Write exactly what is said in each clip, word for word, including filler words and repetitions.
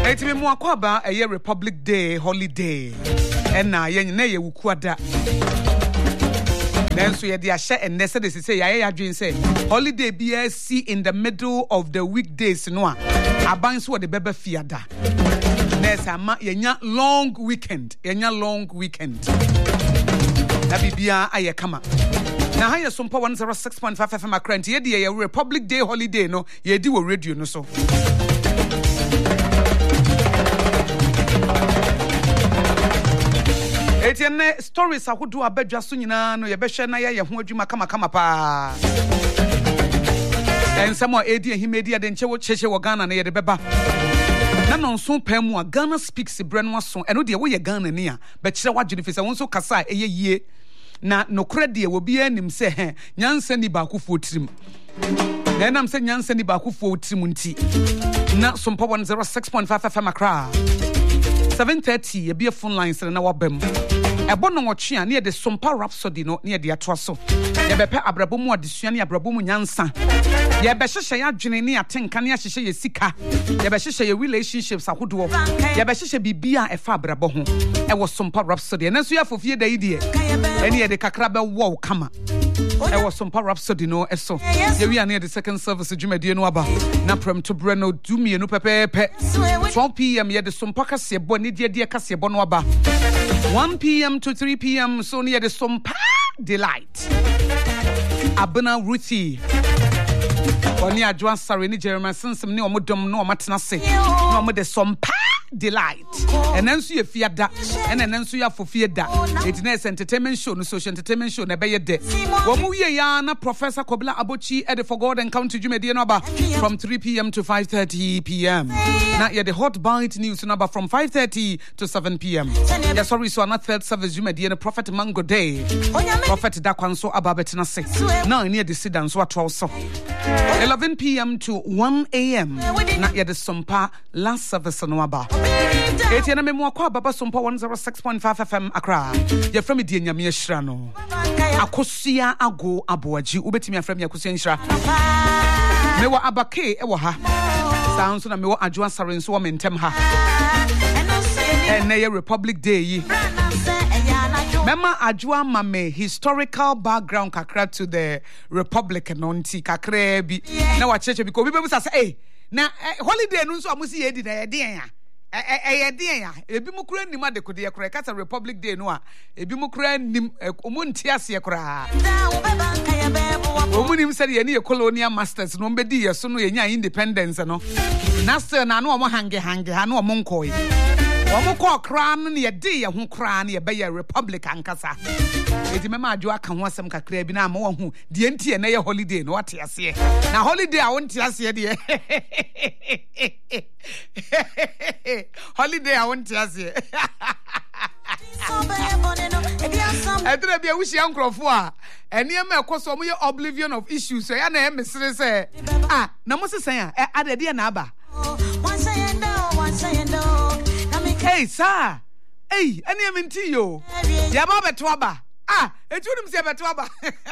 Eti me mu akwaba eye Republic Day holiday. Ena ye nyina ye wukuada. Nenso ye de ahye enne se de sese ye ya dwen se holiday be see in the middle of the weekdays no a aban so de beba fiada. Nesa ma ye nya long weekend, ye nya long weekend. Na bibia aye kama. Na ha ye sompa one oh six point five F M akrant ye de ye Republic Day holiday no ye di wo radio no so. Etienne stories ahodo abadwa so nyina no ye behwe na ye ye ho adwuma kama kama pa. Ensamo edi ehimedi ade nche wo cheche wo Ghana na ye de beba. Na non so pam a Ghana speaks bre no so eno de wo ye Ghana ni a be kire wadwene fi se won so kasa eye yie na nokre de wo bia nim se he nyansa ni ba kofo tirim. Na enam se nyansa ni ba kofo tirim nti na sompa one oh six point five F M akra seven thirty ye be phone lines na wabam ebo no wotwe a na ye de sompa rhapsody no na ye de ato so ye bepe abrabo mu adesua na abrabo mu nyansa ye be hyehye ya dwene ne atenka ne hyehye ye sika ye be hyehye ye relationships ahodo ye be hyehye bibia e fa abrabo ho e wo sompa rhapsody na so ya fofie da idie ene ye de kakra be wo kama e wo sompa rhapsody no eso ye wi ane the second service dwumadie no aba na pram to breno dumie no pepepe twelve p m ye de sompa kase bo ne die die kase bo no aba one p m to three p m so near the sompa delight abena ruthi oni adwa sare ni Jeremiah sensem ni omodom no omatena se no omode sompa delight and then so ye fiada and then so ya fofie da it na entertainment show no social entertainment show na be ye de wo mu ye ya na Professor Kobla Abochi e de for God Encounter Jumedie no ba from three p m to five thirty p m na ye the hot bite news no ba from five thirty to seven p m ya sorry so na third service Jumedie no Prophet Mango Day Prophet da kwanso aba betena se na ne de sidan so atwo so eleven p m to one a m na ye the sompa last service no aba Etienne me mu akwa baba sompa one oh six point five F M akra ye from die nyame ahira no akosia ago aboaji ubetimi afra me akosia nhira me wa abake e wo ha sounds na me wo adwa sare nso wo mentem ha ene ye Republic Day yi Mema adwa mame historical background kakra to the Republic no nti kakra bi na wa cheche bi ko bi be musa say eh na holiday no nso amusi ye di na ye den ya eh eh den ya ebi mu kura nim ade kode ye kura kasa Republic Day no a ebi mu kura nim omu nti ase ye kura omu nim sare ye ne colonial masters no mbedi ye so no ye nya independence no na still na no omo hange hange ha no omo nkoi omo ko kra no ne ye di ye ho kra ne ye be ye Republic ankasa edi mema adwo aka ho asem kakra bi na ma wo hu de nti ye na ye holiday no wate ase na holiday a wonti ase de holiday a wonti ase Edre bia wushi ankrofo a ene ma ekoso mo ye oblivion of issues so ya na e mesere se ah na mo sesen a adade na aba hey sir hey ene me nti yo ya ba beto aba ah etunim se beto aba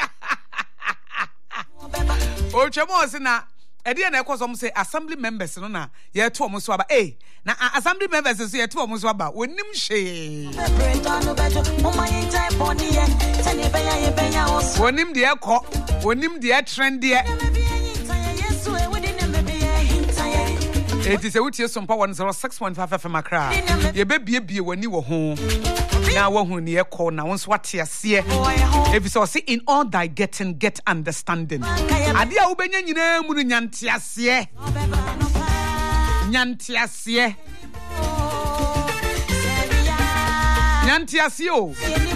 o chemo se na ede na ekoso mo se assembly members no na ye to mo so aba eh na assembly members so ye to mo so aba wonim hwe wonim de ekọ wonim de trend de Eti se wutie sompa one oh six point five F M akra ye be bie bie wani wo ho na wo hu ne ekọ na wonso wate ase if so see in all thy getting get understanding ade a wo benya nyina mu nyante ase nyante ase nyante ase o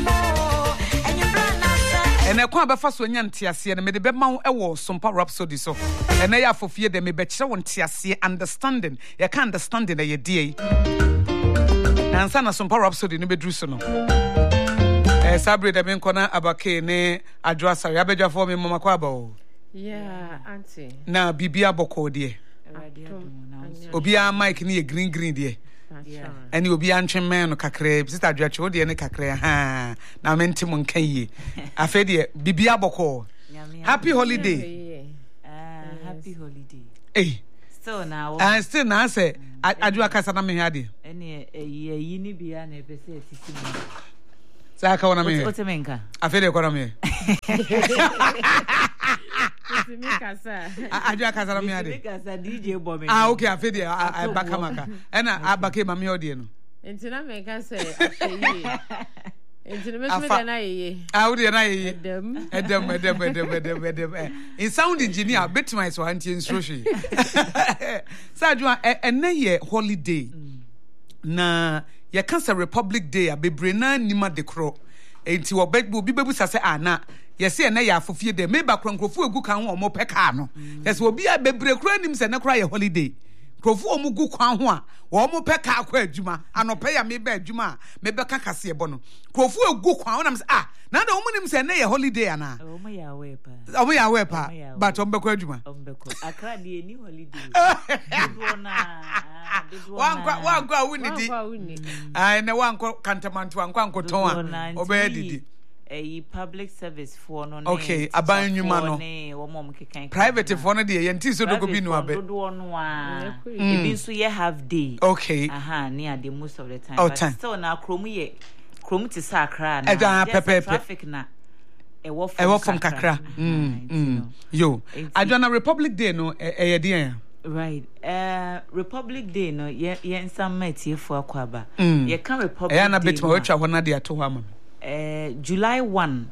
ene kwa be fa so nyante ase ne me de be ma e wo sompa rhapsody so ene ya fofie de me be kire won te ase understanding ye can understanding e ye die na nsa na sompa rhapsody ne be dru so no eh sabre de me nkona abake ne adwa sare abedwa fo me mama kwa ba o yeah auntie na bibia boko de obia mic ne ye green green de Any will be ancient man or cacre, sister Jachodi and a cacre, ha, now mentim on Kay. I fed ye, Bibia Boko. Happy holiday. Happy holiday. Eh, still now. And still now say I do a casa na me hadi. Any a ye ni bia na pe say sisi. Sa ka wona me. What to menka? Afede ko na me. Sisi mi kasa. I do a casa na me hadi. Kasa D J Bob. Ah okay afede I baka maka. Ena abake ma me odie no. Enti na me ka say afeye. Enti na me so me na yeye. Ah odie na yeye. Edem. Edem edem edem edem edem. In sound engineer bet my so anti instruction. Sa do ene ye holiday. Na ye cancer Republic Day a bebre na nima de kro. Enti wo be bi bebu sase ana. Yes, na ya afofie de me ba kronkrofo egu kan ho mo peka no. Yes, obi a bebre kro anim se na kra ye holiday. Krofo omu gu kwan ho a wo mo peka akwa adwuma. Anope ya me ba adwuma me be ka kase ebo no. Krofo egu kwan ho na me se ah, na da omu nim se na ye holiday ana. Omo ya we pa. Omo ya we pa. But ombe kwa adwuma. Ombe ko. Akra de ni holiday. Bidwo na. Wankwa wankwa wuni di. Ai na wankwa kantamantu wankwa nkoton a obe didi. A public service for no. Okay, aban nyuma no. Private for no dey yenti so dogo bi no abe. Do no a. E bin so ye have day. Okay. Aha, near the most of the time. Oh, but time. still na kromu ye. Kromu ti sa akra na. E da pepe traffic na. E wo from. E wo from kakra. Mm. mm. Yo. Adwana Republic Day no e ye dey. Right. Uh Republic Day no ye ye nsam matie fo akwaba. Ye kan Republic Day. E na bit ma we twa hona dey ato ho ama. Uh, July first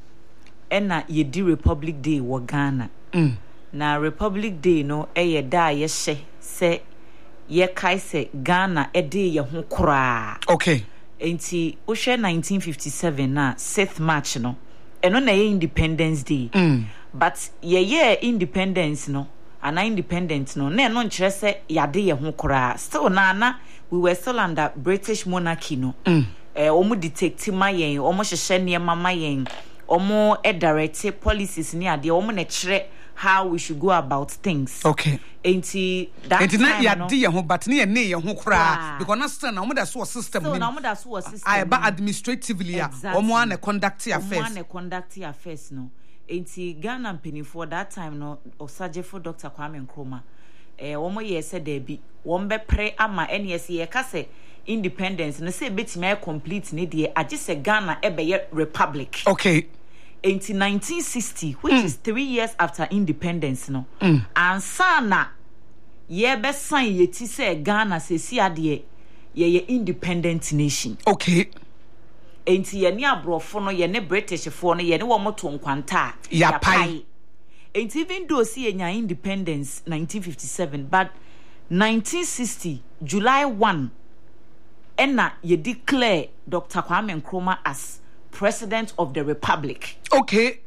ena ye di Republic Day wo Ghana. Mm. Na Republic Day no eye da ye hye se ye kai se Ghana e de ye ho kura. Okay. Enti wo hwe nineteen fifty-seven na sixth March no. Eno na ye Independence Day. Mm. But ye ye independence no. Ana independent no. Na eno nkyere se ya de ye ho kura. Still na na we were still under British monarchy no. Mm. Eh, omo detective mayen, omo hyehye niema mayen, omo e direct policies ni ade, omo na kire how we should go about things. Okay. Enti that Enti na ya no, de ye ho but na ye ne ye ho kra because na still na omo da so system so ni. na omo da so system. I ba administratively exactly. omo an conduct affairs. Omo an conduct affairs no. Enti Ghana mpeni for that time no Osaje for Doctor Kwame Nkrumah. Eh omo ye said there be won be pre ama N S ye ka say independence no say betime complete ne de agise Ghana ebeye republic. Okay. Until nineteen sixty which mm. is three years after independence no. Mm. Ansa na ye be san ye ti say Ghana se si ade ye ye independent nation. Okay. Until ye ne abrofo no ye ne British fo no ye ne wo moto nkwanta ya pai. Until even though see ye independence nineteen fifty-seven but nineteen sixty July first Enna ye declare Doctor Kwame Nkrumah as President of the Republic. Okay.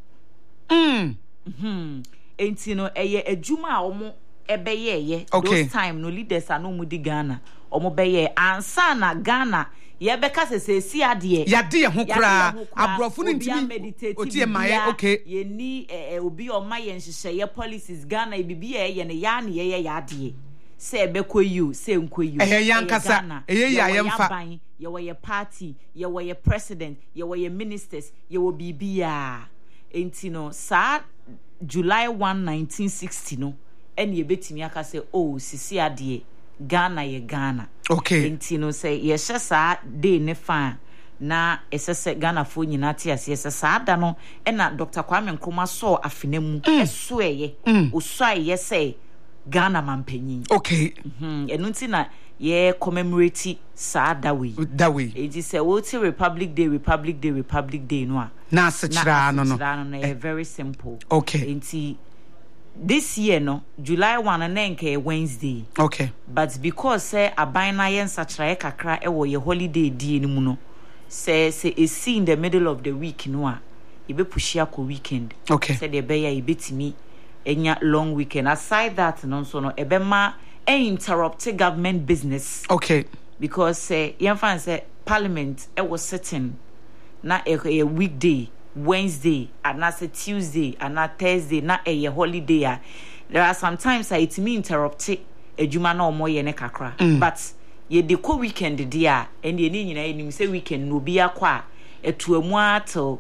Mm. Mhm. Enti no eye adwuma a omo ebeye ye okay. Those time no leaders are no mudi Ghana. Omo beye ansa na Ghana ye beka se se si ade. Ya de ye ho kra abrofo no ntimi otie maye okay. Ye ni eh, obi o ma ye nhyehyɛ ye policies Ghana bibi ye ye ne ya ne ye ya ade. Say beko you say nko you eh yankasa eh ya yemfa ye wo ye party ye wo ye president ye wo ye ministers ye wo bibia enti no sa July first nineteen sixty no ene ye betimi aka say oh sisi ade Ghana ye Ghana. Okay. Enti no say ye hye sa day ne fa na esese Ghana fo nyina te ase esesa ada no ena Doctor Kwame Nkrumah so afenemu mm. eso eye mm. osua ye say Ghana mampanyin. Okay. Mhm. Enu nti na ye commemorate sa that way. That way. It is a what Republic Day, Republic Day, Republic Day no. Na sechira no no. No eh. Very simple. Okay. Enti this year no July first na nke Wednesday. Okay. But because say aban na yen sachira kakra e wo ye holiday die ni mu no. Say say e see in the middle of the week no a e be push ya ko weekend. Okay. Say de be ya e betimi enya long weekend. Aside that no so no ebema e interrupt government business. Okay. Because say yen fan say parliament e was sitting na a, a weekday Wednesday and na say Tuesday and na Thursday na a holiday a. There are sometimes I it me interrupt ejuma na omo ye ne kakra mm. but ye de ko weekend dia and ye ni nyina enim say weekend no bi akwa etu amu ato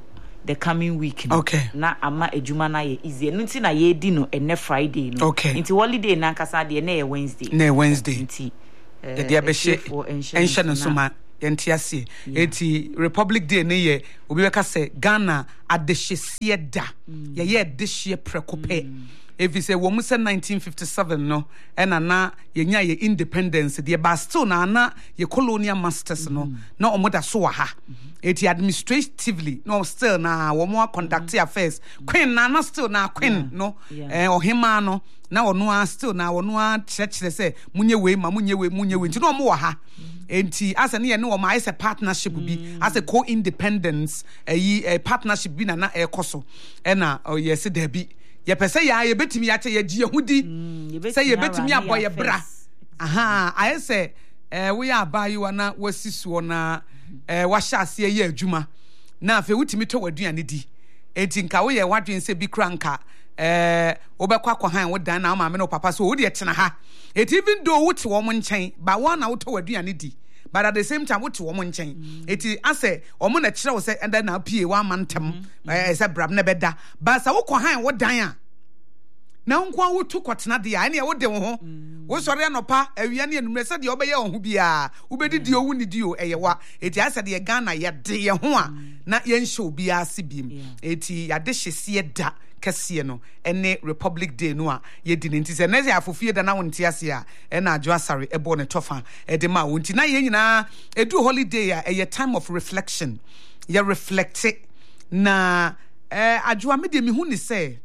the coming week no. Okay. Na ama ejuma na ye easy no nti na ye di no ene Friday no. Okay. Nti holiday na nkasa de na ye Wednesday. Na Wednesday. Nti eh dia be hye enhye no so ma yenti ase eti Republic Day ne ye obi be ka say Ghana adehyesie da ye ye dehye prekope if you say wo mu say nineteen fifty-seven no ena na ye nya ye independence de ba still na na ye colonial masters no na omoda so wa ha eti administratively no still na wo mo conduct affairs queen na na still na queen no eh ohima no na ono a still na ono a kyerɛkyerɛ sɛ munye we ma munye we munye we nti no mo wa ha enti asa ne ye ne wo ma is a partnership bi as a co-independence ayi a partnership bi na na ekoso ɛna yes da bi ye pese ya ye betimi ya che ye gie hudi say ye betimi abɔ ye bra aha aye say eh we ya abayiwa na wasisuo na eh wahya ase ye adwuma na afi wutimi to waduane di enti nka we ye wadwen se bi kranka eh obekwa kwahan wo dan na ma me no papa so wo de tena ha it even though wote wo mo nkyɛn ba wo na wo to waduane di but at the same time wote wo mo nkyɛn eti ase omo na kyerɛ wo se enda na pie wa mantem eh se brab na bɛda ba sa wo kwahan wo dan a na nkwa wo to kwatena de a ne wo de wo ho wo sɔre anopa awia ne enumre sɛ de obɛyɛ wo ho bia wo bedi di owu ni di o ɛyɛ wa eti ase de Ghana yɛ de ye ho a na yɛn hyɛ obi ase biem eti yade hyɛsie da kɛseɛ no ɛne Republic Day no a yɛdi ne nti sɛ ne sɛ afofie da na wonte ase a ɛna adwo asare ɛbɔ ne tofa ɛde ma wo nti na yɛn nyinaa edu holiday a ɛyɛ time of reflection yɛ reflect na eh adwo a me de me hu ni sɛ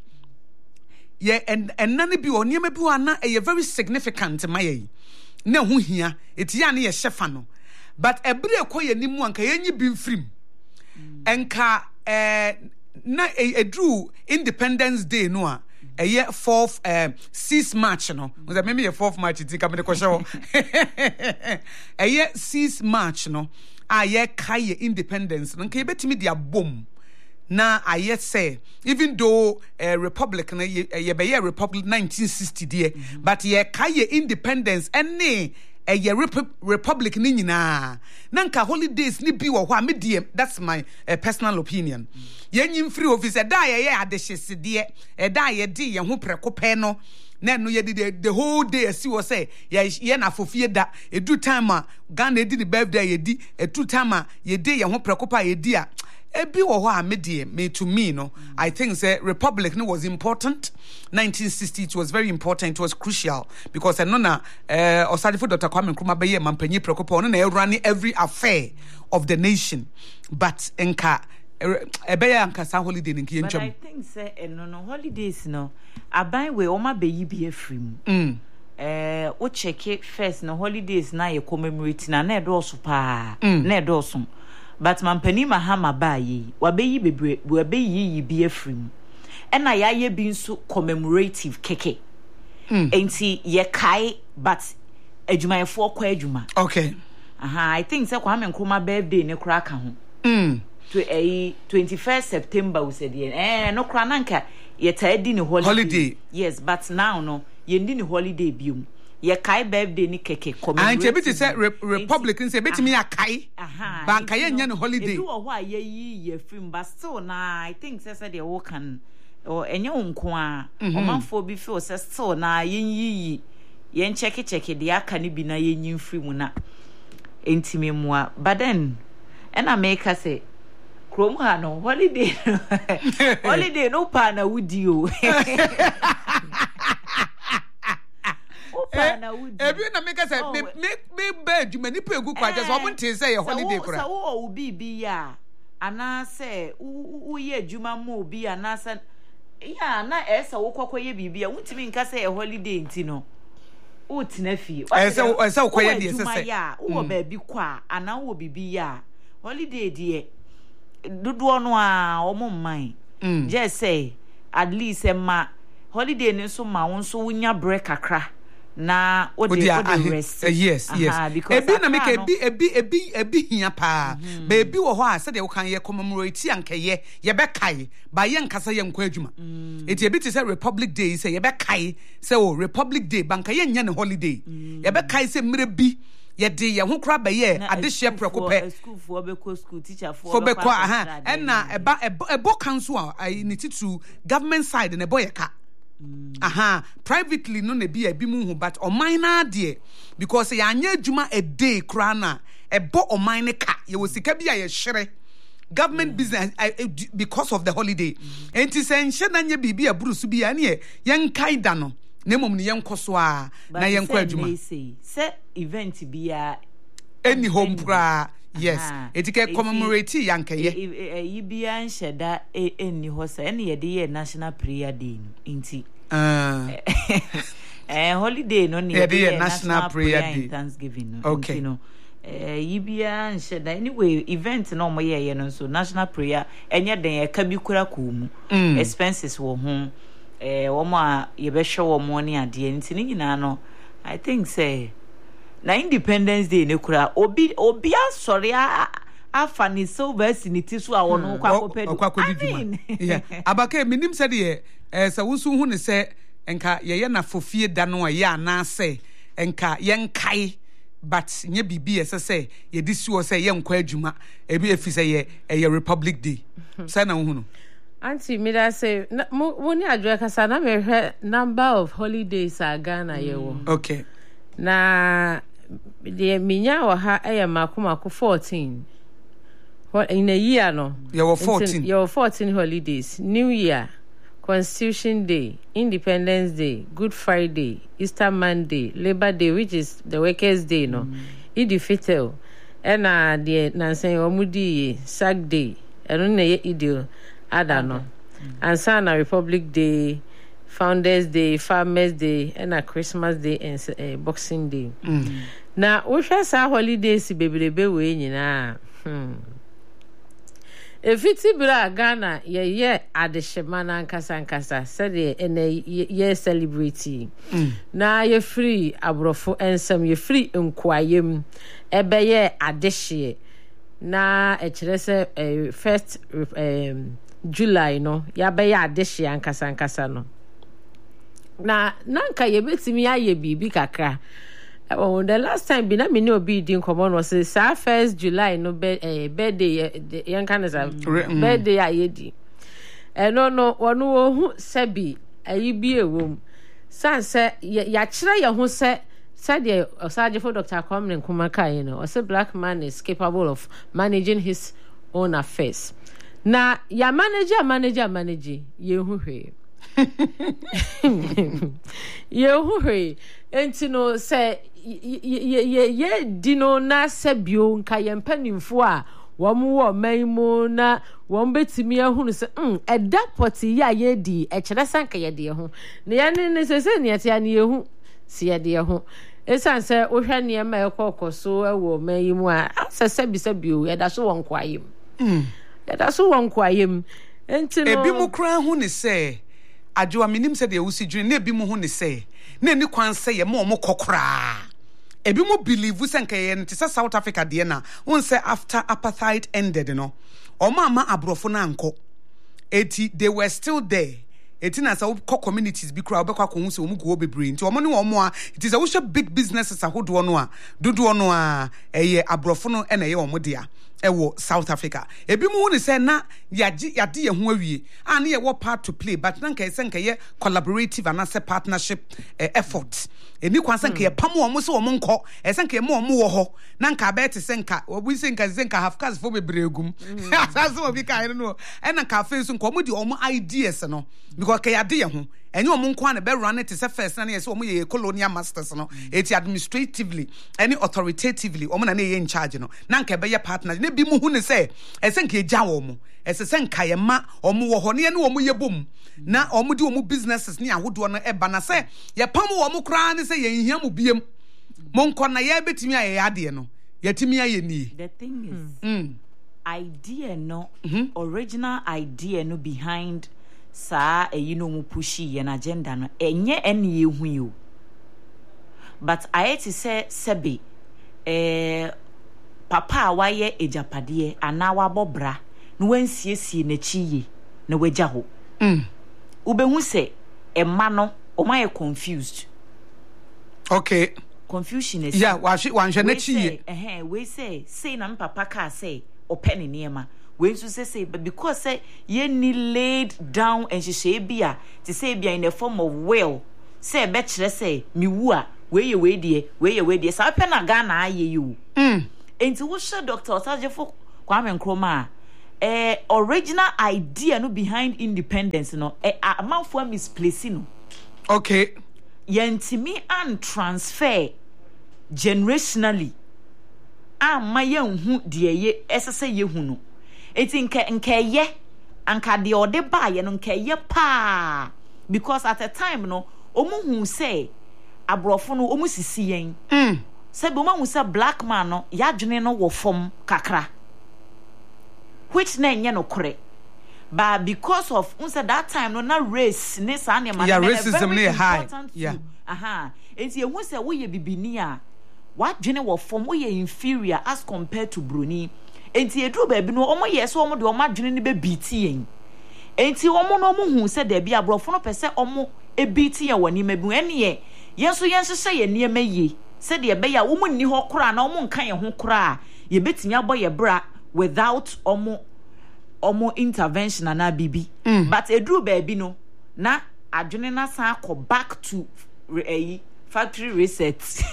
ye and and none bi o niam bi na e very significant ma ye na hu hia etia na ye hyefa no but ebere ekoye nimu anka yenyi bi mfrim enka eh na edru Independence Day no a eye fourth eh sixth March no we me me fourth March ti ka me ko hye eye sixth March no a ye kai independence no nka betimi dia bom na aye say even though a uh, republic na ye, uh, ye be ye republic nineteen sixty there mm-hmm. but ye kaye independence ene a ye rep- republic ni nyina na nka holidays ni bi wo ho amedie that's my uh, personal opinion mm-hmm. Yenyim free office da ye ye adehyese de e da ye de ye ho preko pe no na no ye de the whole day asi wo say ye ye na fofie da edu time a Ghana edi ni birthday ye di edu time a ye de ye ho preko pa ye di a ebi wo ho a medie me to me no mm. I think say republic no was important nineteen sixty it was very important it was crucial because eno na eh Osadifo Doctor Kwame Nkrumah be ye mampanyi prekopa no na running every affair of the nation but enka ebe ya nka sa holiday nki ntwam but I think say eno no holidays no aban we o ma be yi bi afrim mm eh o check it first no holidays na ye commemorate na na edo so pa na edo so but mampani mahama bayi wabeyi bebre wabeyi yi bi afrim ena ya ye bi nso commemorative keke mm. enti ye kai but adwumayefo kwa adwuma okay aha I think say Kwame Nkrumah birthday ne kra ka ho mm to a twenty-first September we said eh no kra nanka ye ta di ne holiday. holiday yes but now no ye ndi ne holiday biom ye kai birthday ni keke commemorative and be say republican say betimi akai aha ba kai nya ne holiday do ho a ye yi ye film but still na I think say say they wo kan or enye nko a omanfo bi feel say still na ye yi ye check check de aka ne bi na ye nyi film na entime mua but then and I make us say krom ha no holiday holiday no pa na wudi o ebi na make say me me bed you many people kwa just omo ntin say your holiday kura so wo obi bi ya ana say wo ye adwuma mo obi ana say ya na esa wo kwakwaye bibia wuntimi nka say holiday nti no wo tina fie esa esa wo kwaye de say ya wo ba bi kwa ana wo bibi ya holiday de dodo no a omo man just say at least e ma holiday ni so ma won so wunya break akra na o de o de rest uh, yes yes ebi na make ebi ebi ebi ebi hia pa ba ebi wo ho a se de wo kan ye commemorate ankeye ye be kai ba ye nkasa ye nkwa adwuma eti ebi ti say Republic Day say ye be kai say o Republic Day banka ye nya ne holiday ye be kai say mire bi ye de ye ho kra ba ye adehye preko pe school for be ko school teacher for for be ko aha enna eba ebo kanso a ni titu government side na ebo ye ka aha privately no na bi abi mu hu but o minor de because ya anya adwuma a day kra na ebo o minor ka ye wosika bi a ye hwere government yeah. business I, I, because of the holiday enti se nhye na nye bibi aburu su bi ya ne yen kaida no na mom ne yen koso a na yen kwa adwuma se event bia any home pra yes etike commemorate yankeye yi bia nheda enni ho se ene ye de ye national prayer day enti uh eh holiday no ne ye de national prayer day Thanksgiving okay you know eh yibia nheda anyway event no mo ye ye no so national prayer enye den e ka bi kura ko mu expenses wo ho eh wo ma ye be hwe wo mo ne ade nti ni nyina no I think say na Independence Day ne kura obi obi asori afa ni silver siniti so a wono kwa kopedu I mean yeah abaka minim se de eh sa wusu hu ne se enka ye ye na fofie da no ye ana se enka yen kai but nye bibi ese se ye disuo se ye nkwa adwuma ebi efi se ye ye Republic Day say na hu no Auntie me da say mo ni adwa kasa na me hwe number of holidays a Ghana ye wo okay na de minya wa ha e makomako fourteen in a year no ye wo fourteen ye wo fourteen holidays New Year, Constitution Day, Independence Day, Good Friday, Easter Monday, Labor Day, which is the Workers' Day, no. Mm. Eid al-Fitr, and uh, the Nansen Omudi Sack Day, and na Eid al-Adha, and Sana Republic Day, Founders Day, Farmers Day, and a Christmas Day and uh, Boxing Day. Mm. Now, we shall say holidays, baby, baby, we na. Hmm. If it's bra Ghana, ye ye adeshemana nkasa nkasa said ye ene ye celebrity. Mm. Na ye free abrofo ensem ye free nkwayem ebe ye adehye. Na e kire se first um, July no ya be ye adehye nkasa nkasa no. Na nanka ye betimi aye bibi kakra. Oh, the last time bina me no be din common was say first July no be eh birthday yan kan say birthday ayedi eh no no wonu wo hu sebi ayi bi ewom san say ya kire ya hu say said the Osaje for Doctor Kwame Nkrumah kai no say black man is capable of managing his own affairs. Na ya manager manager manager ye hu hwe ye hu hwe enti no say ye ye ye dino na sebio nka ye mpanimfo a wo mo wo manmu na wo betimi ahunu se mm eda poti ya ye di e kire sanka ye de ho na ye ne se se ne tia ne ye hu si ye de ho esan se wo hwe ne ma ekokoso e wo manmu a asa sebi sebio ye da so won kwayem mm ye da so won kwayem enti no ebi mu kra hu ne se adwo aminim se de wusi dwene na ebi mu hu ne se na ni kwan se ye mo mo kokora ebi mo believe se nka ye nti se South Africa de na won say after apartheid ended no o ma ama abrofo na anko eti they were still there eti na sa communities bi kra obekwa ko hu se omugo bebre nti o mo ne o mo a it is a wo big businesses ahodo no a dodo no a eye abrofo no na ye o mo dia ewo South Africa ebi mu hu ne se na yaji yade ye ho awie a na ye wo part to play but na nka se nka ye collaborative and as a partnership uh, effort eni kwan se nka ye pam wo mo se wo mo nko e se nka ye mo mo wo ho na nka ba te se nka obi se nka se nka half cast fo bebregum asase obi ka ye no e na nka face nko mo di o mo ideas no because ka yade ye ho enye o mo nko na be run it se first na ye se o mo ye colonial masters no eti administratively any authoritatively o mo na na ye in charge no na nka be ye partner ne bi mu hu ne se e se nka eja wo mo e se se nka ye ma o mo wo ho ne ye ne o mo ye bom na o mo di o mo businesses ni ahodo no e ba na se ye pam wo mo kra ne se ye nhia mo biem mo nko na ye betimi aye ade no ye timi aye ni the thing is mm. idea no mm-hmm. original idea no behind sa e you know mo pushi ye na agenda no enye ene ye hu yo but I to say sebe eh papa wa ye ejapade ana wa bobra no wansiesie na chiye na wagya ho mm ubehu se emma no o ma ye confused okay confusion is yeah wa hwe wan hwe na chi eh we say say na papa ka say open ne niema we so say say but because say ye ni laid down and she she bia to say bia in the form of will say be kire say mi wu a we ye we die we ye we die sa pe na Ghana aye you mm enti wo hwe Doctor Osajefo Kwame Nkrumah eh original idea no behind independence no eh amanfo misplace no okay yentimi and transfer generationally amma yenhu de ye esese yehu no eti nke nke ye anka de ode ba ye no nke ye pa because at a time no omu hu say abrofo no omu sisi yen mm say be omu say black man no yadwene no wo fom kakra which na enye no kore but because of unsa that time no na race ne sa ne man yeah racism ne high yeah aha enti ehun say wo ye bibini a wadwene wo fom wo ye inferior as compared to broni enti edru ba bi no omo ye so omo de omo adwene ne be biti yen enti omo no omo hu say da bi abrofo no pese omo e biti ye woni mabu ene ye yenso yenhye ye ne maye se de be ya omo nni ho kora na omo nka ye ho kora ye betimi aboye bra without omo omo intervention na bibi mm. but edru ba bi no na adwene na san akọ back to eh, factory reset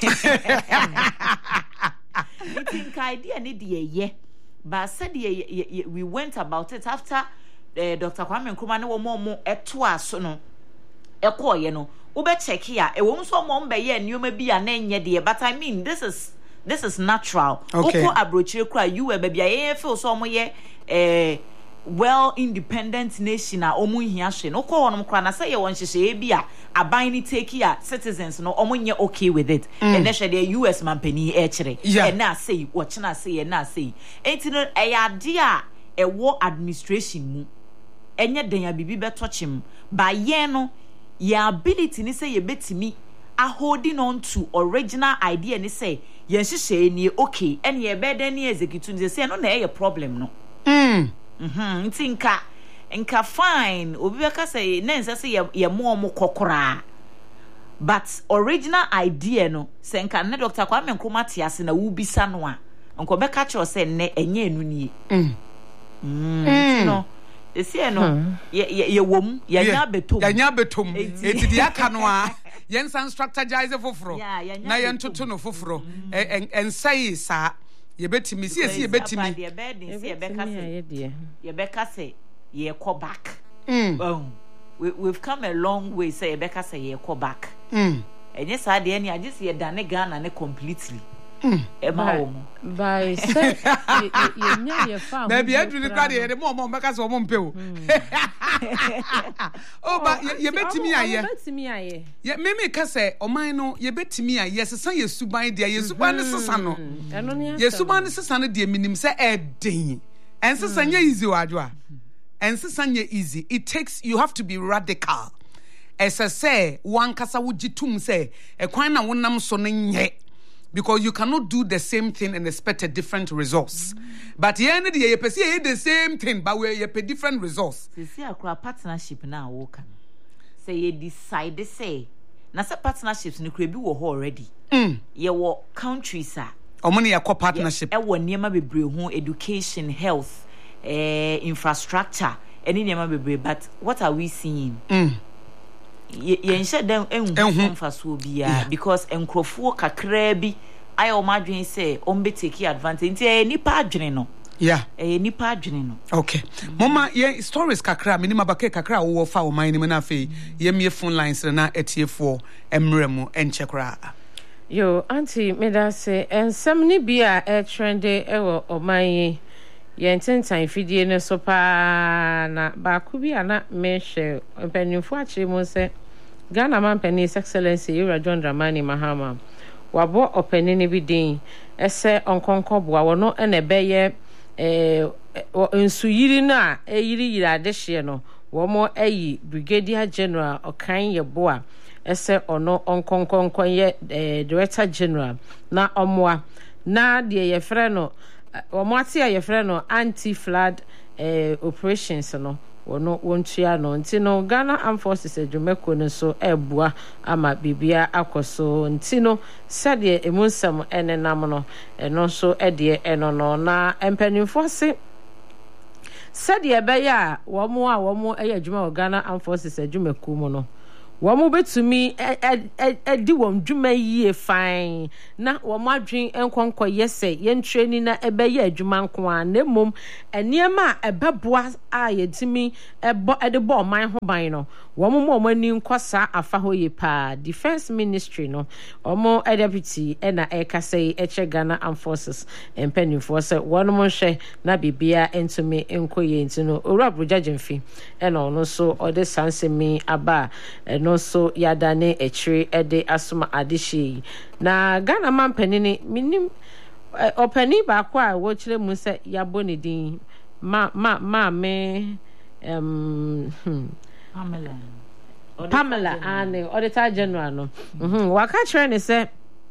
I think idea need ye but said we went about it after uh, Doctor Kwame Nkrumah ne wo mo eto aso no ekọ ye no wo be check here e wo nso mo mbe ye nneoma bi a na enye de but I mean this is this is natural okay. Oko abrochire kra you e bia ye feel so mo ye eh well independent nation a omu hia hwe no ko wonom kra na say ye won hyehye bi a aban ni take here citizens no omunye okay with it and na hwe the U S man pani e kire and na say wo kina say na say enti no e ade a e wo administration mu enye den ya bibi beto chim ba ye no your ability ni say ye betimi a holding on to original idea ni say ye hyehye ni okay and ye be den ni execute say no na e problem no mm mhm nti nka nka fine obi beka say na nse say ye mo mo kokora but original idea no say nka ne Doctor Kwame Nkrumah te ase na wo bisa no a nko beka che say ne enye enu nie mm mm no esi no ye ye wom ye nya betom ye nya betom eti dia ka no a ye nsan strategize foforo na ye ntoto no foforo ensai sa ye betimi si esi ye betimi ye bed si ye beka say ye beka say ye call back mm um we we've come a long way say ye beka say ye call back mm enye sa de ene age say ye dane Ghana ne completely mm e ma wo mo by say ye nya ye fa na bia dwene kwa de ye mo mo beka say mo mpe o o ba ye betimi aye betimi aye ye meme ka say oman no ye betimi aye sesa ye suban de ye suban ne sesa no eno ne ye suban ne sesa no de minim say e den en sesa nya easy wadwo a en sesa nya easy it takes you have to be radical ese say wan kasa wo gitum say e kwan na wonam so no nye because you cannot do the same thing and expect a different results. Mm. But yeah, you perceive the same thing, but we you pay different results. See, a partnership now work. Say you decide say, na say partnerships ni kure bi wo already. Mm. Ye wo countries a. Omoni ya partnership. E wo niema bebre ho education, health, eh infrastructure, any niema bebre. But what are we seeing? Mm. Ye nhye dem enhu mfaso bia because enkrofo kakra bi ayi o madwen say o mbe take advantage nti e nipa adwene no yeah e nipa adwene no okay mm-hmm. Mama ye stories kakra minima baka kakra wo fa o man ni na fe ye me phone lines na etiefo emremu enchekra yo auntie me da say ensem ni bia e trende e wo oman yi ye ntentan fidie ne so pa na ba ku bia na me hwe mpanimfo akire mo se Ghana man penny excellency Ira John Dramani Mahama wabo openini bi din ese onkonko boa wono ene beye eh nsuyiri na eyiri yiri adehye no wo mo ayi brigadier general okan ye boa ese ono onkonkonko ye eh, director general na omoa na de ye frɛ no wo mo ate ye frɛ no anti flood eh, operations no wono wontua no nti no Ghana Armed Forces adwumako no so ebua ama bibia akoso nti no sade emunsam enenam no eno so ede eno no na empanimfo se sade ebeya wo mo a wo mo eye adwuma wo Ghana Armed Forces adwumako mu no Wamu betumi edi wom dwuma yie fine na wom adwen enkonko yese yen training na ebeye adwuma nko a na mom eniema ebeboa a yetimi ebo edebo man ho ban no wom mo mani nkosa afa ho ye pa Defense Ministry no omo deputy ena ekasei eche Ghana Armed Forces empanimfo se wonom hwe na bibia entumi enkoye ntino owura brojajemfi ena ono so ode sansemi aba no so yadane echiri ede asoma adishi na Ghana man penini minim openi ba kwa wo chire mu se yaboni din ma ma ma me um hmm. Pamela Pamela ane auditor general no mhm waka chire ne se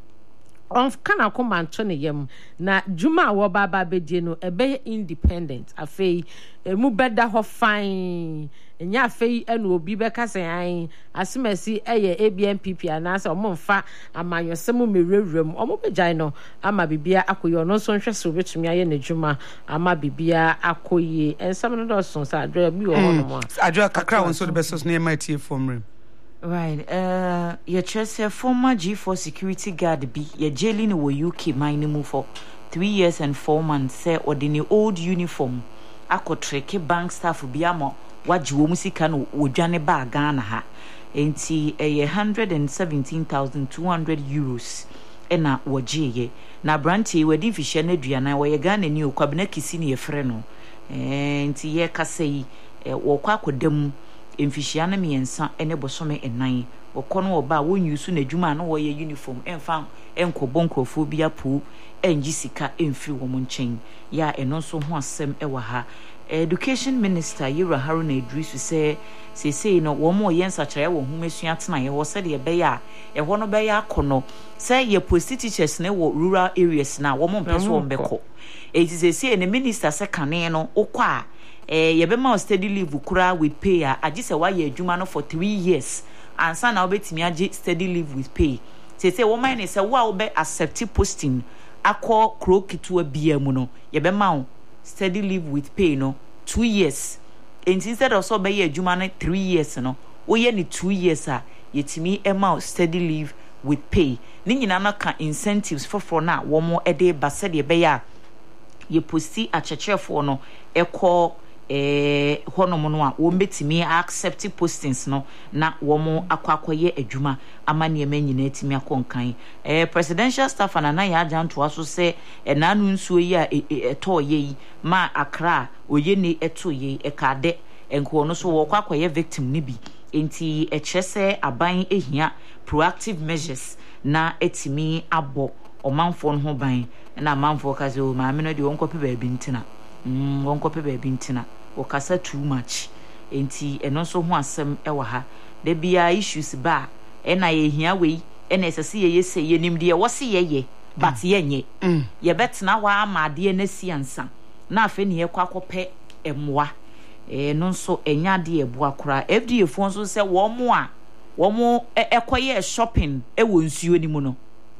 on kana komanto ne yam na juma wo baba bedie no ebe independent afei emu beda ho fine enya afei enu obi beka se an asemasi eye A B N P P anasa omomfa amanyosem merewrem omo begyan no ama bibia akoye ono so nhwe so betumi aye na juma ama bibia akoye ensam no do so sa adwa bi wo hono mo adwa kakra won so de besos na ema tie formrem. Right. Uh, your Chelsea former G four security guard B, your jailing wo U K mining move for three years and four months. Say or the old uniform. Ako treke bank staff biamo wajiwo musika no wodwane ba Ghana ha. Enti a hundred and seventeen thousand two hundred euros. Ena wajeye. Na branti wedi fishe ne duana wa ye Ghana ni okwabena kisini ye freno. Enti ye kasei wokwa kodem. Emfishia na miensa ene bosome enan wokono oba wonyusu na dwuma na wo ye uniform emfa enko bonkrofo bia pu enji sika emfiri wo nchen ya eno so ho asem ewa ha. Education Minister Yura Haruna Idrisu say say say no wo mo yensa kire wo humesua tena ye wo se de be ya e ho no be ya akono say ye post teachers na wo rural areas na wo mo mpeso wo mbeko e say say ne minister se kane no okwa eh yebema study leave kura with pay a agise wa ye adwuma no for three years ansa na obetimi age study leave with pay say say woman ne say wa obe accept posting akọ krokitu abia mu no yebema study leave with pay no two years and instead of so be ye adwuma no three years no wo ye ni two years a yetimi ema study leave with pay ni nyina no ka incentives for for na wo mo ede ba se de be ya ye posti achechefo no ekọ eh hono mo no a wo betimi accept postings no na wo mo akwakoye adwuma amane ma nyina etimi akonkan eh presidential staff ana na ya ajanto aso se enanu nsuo yi a eto ye ma Accra oye ne eto ye ekade enko no so wo kwakoye victim ne bi enti echese aban ehia proactive measures na etimi abo omanfo no ho ban na amanfo kaze o ma me no de wonkope ba bi ntina mm wonkope ba bi ntina okasa too much enti eno so ho asem ewa ha de bia issues ba e na ye hia we e na esese ye yese ye nim de wo se ye ye but ye nye ye betena wa amade na siansa na afa ne ye kwakope emwa e no so enya de ebo akora F D A fo so se wo mo a wo mo ekoye shopping e wo nsuo ni mu no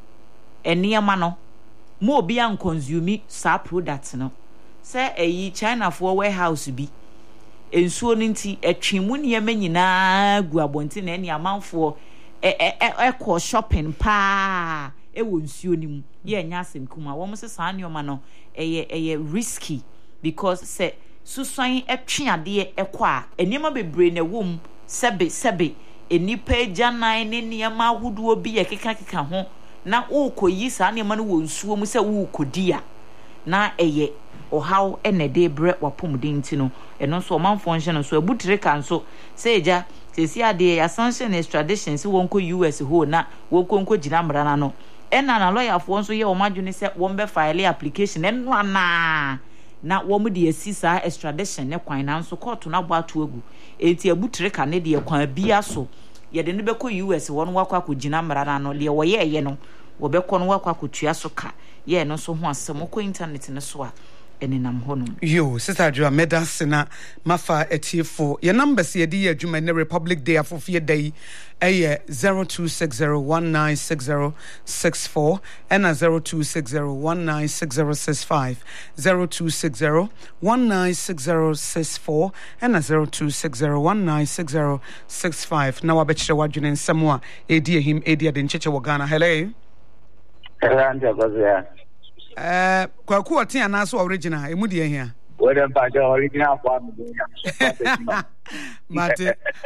eniema no mo obi an consume sa product no say eyi China for warehouse bi ensuo ninti etwemu ne yema nyina gu abonti na ene amanfo e e ko shopping pa e wo nsuo ni mu ye nya asem kuma wo mo se sa anoma no eye eye risky because say susan etwe ade ekọ a enema bebre na wom sebe sebe enipa janan ne niema hudu obi ye keka keka ho na wo koyi sa anema no wo nsuo mu se wo kodia na eye ohaw enede bre wapomden ti no eno so manfo nhye no so abutire kan so se eja sesi ade assumption extradition si wonko U S ho na wonko nko gina mra na no ena na lawyer fo nso ye o madwene se won be file application eno ana na wo mu de asisa extradition ne kwan na nso court na bo ato egu enti abutire kan ne de kwan bia so ye de ne be ko U S won wakwa ko gina mra na no le wo ye ye no wo be ko no wakwa ko tua so ka ye no so ho asem ko internet ne so a enenam honom. Yo, Sister Adra Medasina Mafa Etifo. Your numbers here di adwuma ne Republic Day afofie day eh zero two six zero one nine six zero six four and a zero two six zero one nine six zero six five zero two six zero one nine six zero six four and a zero two six zero one nine six zero six five. Now I bet you wadwene nsɛm a edi him edi ade ncheche wɔ Ghana. Hello. Hello, Auntie Agosia. Eh, kwaku ɔte anaso original emu de ahia. What about the original one? Mate